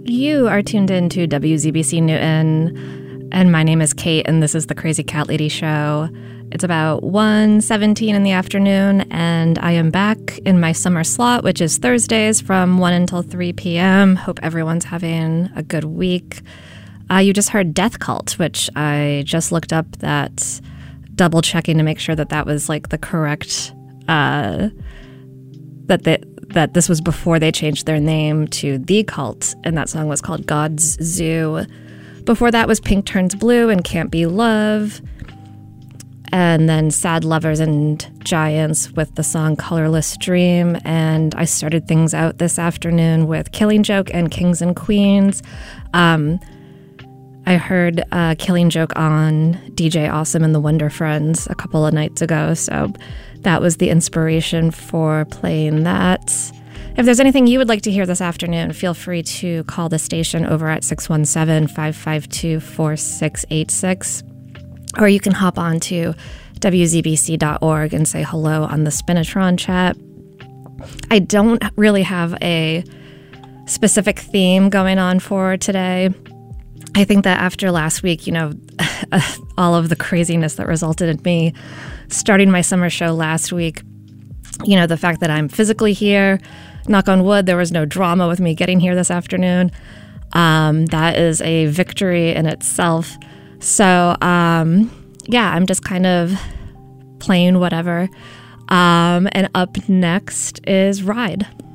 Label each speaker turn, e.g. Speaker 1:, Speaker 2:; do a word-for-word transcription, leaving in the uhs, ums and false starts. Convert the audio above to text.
Speaker 1: You are tuned in to W Z B C Newton, and my name is Kate, and this is the Crazy Cat Lady Show. It's about one seventeen in the afternoon, and I am back in my summer slot, which is Thursdays from one until three p.m. Hope everyone's having a good week. Uh, you just heard Death Cult, which I just looked up that, double checking to make sure that that was like the correct, uh, that they, that this was before they changed their name to The Cult, and that song was called God's Zoo. Before that was Pink Turns Blue and Can't Be Love. And then Sad Lovers and Giants with the song Colorless Dream. And I started things out this afternoon with Killing Joke and Kings and Queens. Um, I heard uh, Killing Joke on D J Awesome and the Wonder Friends a couple of nights ago. So that was the inspiration for playing that. If there's anything you would like to hear this afternoon, feel free to call the station over at six one seven, five five two, four six eight six. Or you can hop on to W Z B C dot org and say hello on the Spinatron chat. I don't really have a specific theme going on for today. I think that after last week, you know, all of the craziness that resulted in me starting my summer show last week, you know, the fact that I'm physically here, knock on wood, there was no drama with me getting here this afternoon. Um, that is a victory in itself. So, um, yeah, I'm just kind of playing whatever. Um, and up next is Ride.